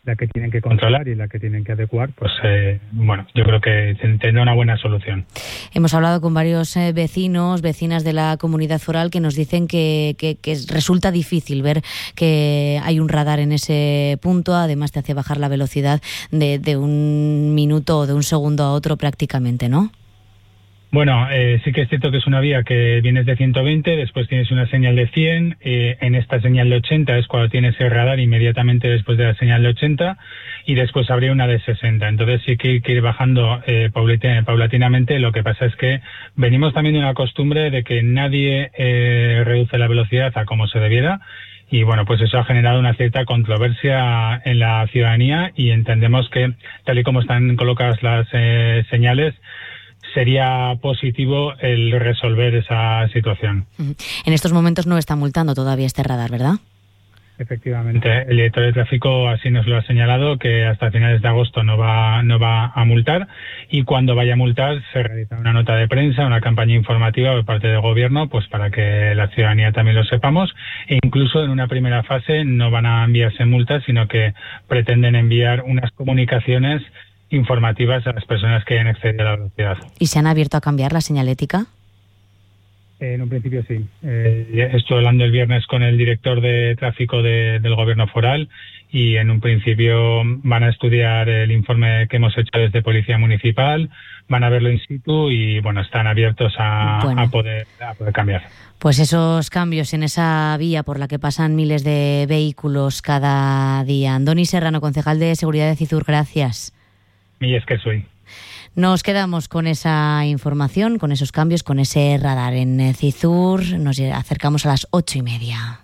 la que tienen que controlar y la que tienen que adecuar, pues yo creo que tendrá una buena solución. Hemos hablado con varios vecinas de la comunidad foral que nos dicen que resulta difícil ver que hay un radar en ese punto, además te hace bajar la velocidad de un minuto o de un segundo a otro prácticamente, ¿no? Bueno, sí que es cierto que es una vía que vienes de 120, después tienes una señal de 100, en esta señal de 80 es cuando tienes el radar inmediatamente después de la señal de 80 y después habría una de 60. Entonces sí que hay que ir bajando paulatinamente. Lo que pasa es que venimos también de una costumbre de que nadie reduce la velocidad a como se debiera. Y bueno, pues eso ha generado una cierta controversia en la ciudadanía y entendemos que, tal y como están colocadas las señales, sería positivo el resolver esa situación. En estos momentos no está multando todavía este radar, ¿verdad? Efectivamente, el director de tráfico así nos lo ha señalado, que hasta finales de agosto no va a multar, y cuando vaya a multar se realiza una nota de prensa, una campaña informativa por parte del gobierno, pues para que la ciudadanía también lo sepamos, e incluso en una primera fase no van a enviarse multas, sino que pretenden enviar unas comunicaciones informativas a las personas que hayan excedido la velocidad. ¿Y se han abierto a cambiar la señalética? En un principio sí. Estuve hablando el viernes con el director de tráfico del gobierno foral y en un principio van a estudiar el informe que hemos hecho desde Policía Municipal, van a verlo in situ y bueno, están abiertos a poder cambiar. Pues esos cambios en esa vía por la que pasan miles de vehículos cada día. Andoni Serrano, concejal de Seguridad de Cizur, gracias. Y es que soy. Nos quedamos con esa información, con esos cambios, con ese radar en Cizur. Nos acercamos a las 8:30.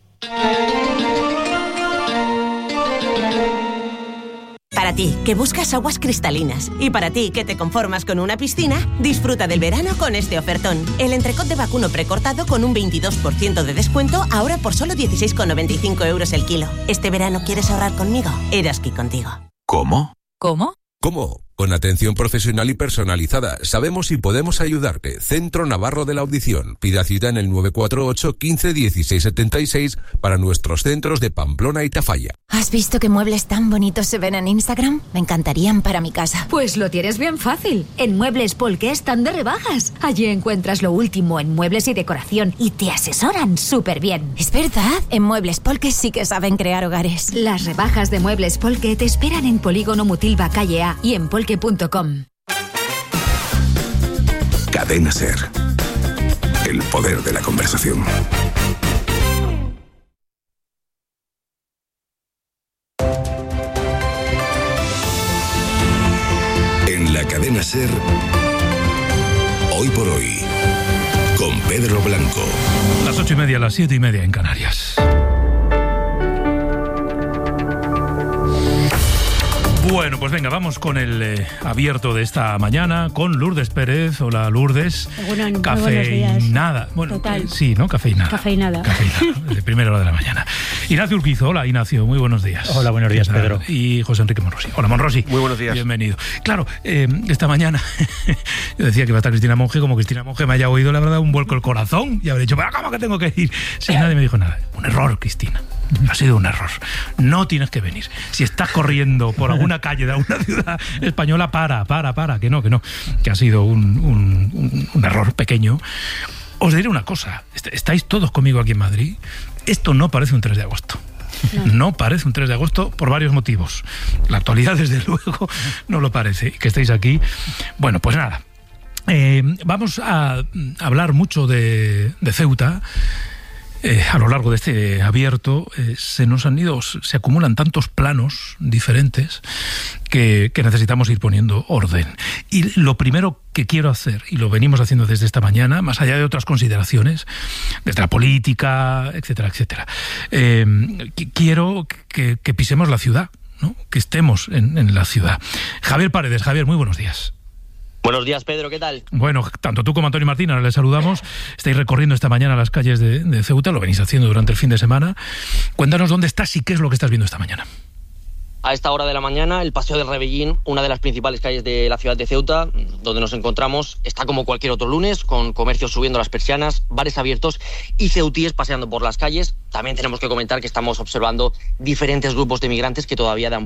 Para ti, que buscas aguas cristalinas, y para ti, que te conformas con una piscina, disfruta del verano con este ofertón. El entrecot de vacuno precortado con un 22% de descuento, ahora por solo 16,95 € el kilo. Este verano, ¿quieres ahorrar conmigo? Eroski contigo. ¿Cómo? ¿Cómo? ¿Cómo? Con atención profesional y personalizada. Sabemos y podemos ayudarte. Centro Navarro de la Audición. Pida cita en el 948 15 16 76 para nuestros centros de Pamplona y Tafalla. ¿Has visto qué muebles tan bonitos se ven en Instagram? Me encantarían para mi casa. Pues lo tienes bien fácil. En Muebles Polke están de rebajas. Allí encuentras lo último en muebles y decoración y te asesoran súper bien. Es verdad, en Muebles Polke sí que saben crear hogares. Las rebajas de Muebles Polke te esperan en Polígono Mutilva, calle A y en polke.com. Cadena SER. El poder de la conversación. En la Cadena SER, hoy por hoy, con Pedro Blanco. Las 8:30, las 7:30 en Canarias. Bueno, pues venga, vamos con el abierto de esta mañana con Lourdes Pérez. Hola, Lourdes. Bueno, cafeinada. Bueno, total. Sí, ¿no? Cafeinada, de primera hora de la mañana. Ignacio Urquizo. Hola, Ignacio, muy buenos días. Hola, buenos días, Pedro. Y José Enrique Monrosi. Hola, Monrosi. Muy buenos días. Bienvenido. Claro, esta mañana yo decía que iba a estar Cristina Monge, como Cristina Monge me haya oído, la verdad, un vuelco el corazón y habré dicho, ¿pero cómo que tengo que ir? Sí, nadie me dijo nada. Un error, Cristina. Ha sido un error. No tienes que venir. Si estás corriendo por alguna calle de alguna ciudad española, para, que no. Que ha sido un error pequeño. Os diré una cosa. Estáis todos conmigo aquí en Madrid. Esto no parece un 3 de agosto. No parece un 3 de agosto por varios motivos. La actualidad, desde luego, no lo parece. Que estéis aquí. Bueno, pues nada. Vamos a hablar mucho de Ceuta. A lo largo de este abierto se acumulan tantos planos diferentes que necesitamos ir poniendo orden. Y lo primero que quiero hacer, y lo venimos haciendo desde esta mañana, más allá de otras consideraciones, desde la política, etcétera, quiero que pisemos la ciudad, ¿no? Que estemos en la ciudad. Javier Paredes. Javier, muy buenos días. Buenos días, Pedro, ¿qué tal? Bueno, tanto tú como Antonio Martín, ahora les saludamos. Estáis recorriendo esta mañana las calles de Ceuta, lo venís haciendo durante el fin de semana. Cuéntanos dónde estás y qué es lo que estás viendo esta mañana. A esta hora de la mañana, el Paseo del Rebellín, una de las principales calles de la ciudad de Ceuta, donde nos encontramos, está como cualquier otro lunes, con comercios subiendo las persianas, bares abiertos y ceutíes paseando por las calles. También tenemos que comentar que estamos observando diferentes grupos de migrantes que todavía dan